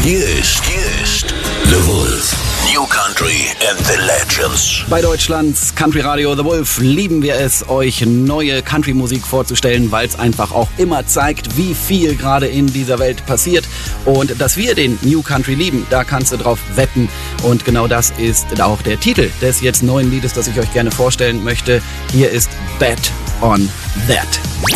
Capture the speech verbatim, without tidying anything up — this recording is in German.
Hier ist, hier ist The Wolf. New Country and the Legends. Bei Deutschlands Country Radio The Wolf lieben wir es, euch neue Country-Musik vorzustellen, weil es einfach auch immer zeigt, wie viel gerade in dieser Welt passiert. Und dass wir den New Country lieben, da kannst du drauf wetten. Und genau das ist auch der Titel des jetzt neuen Liedes, das ich euch gerne vorstellen möchte. Hier ist Bet on That.